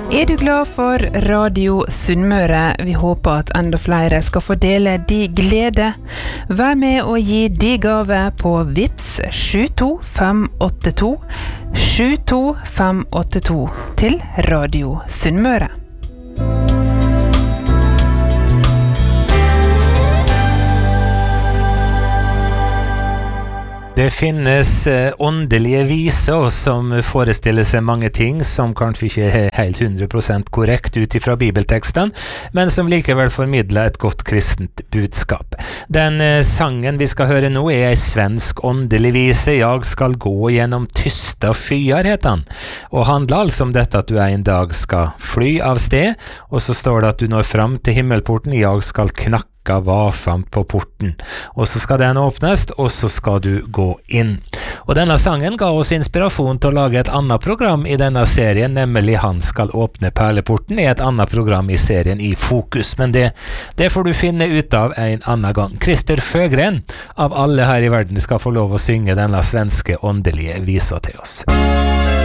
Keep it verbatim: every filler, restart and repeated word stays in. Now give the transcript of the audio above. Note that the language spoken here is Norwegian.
Er du glad for Radio Sunnmøre? Vi håper at enda flere skal få dele de glede. Vær med og gi de gave på Vips sju to fem åtte to sju to fem åtte to til Radio Sunnmøre. Det finnes åndelige viser som forestiller seg mange ting som kanskje ikke er helt hundre prosent korrekt ut ifra bibelteksten, men som likevel formidler et godt kristent budskap. Den sangen vi skal høre nå er en svensk åndelig vise, «Jag skal gå gjennom tysta skyer», heter han, og handler altså om dette at du en dag skal fly av sted, og så står det at du når fram til himmelporten, «Jag skal knakke varsomt på porten», og så skal den åpnes, og så skal du gå inn. Og denne sangen ga oss inspirasjon til å lage et annet program i denne serien, nemlig «Han skal åpne perleporten», i et annet program i serien i Fokus, men det, det får du finne ut av en annen gang. Christer Sjögren, av alle her i verden, skal få lov å synge denne svenske åndelige visa til oss.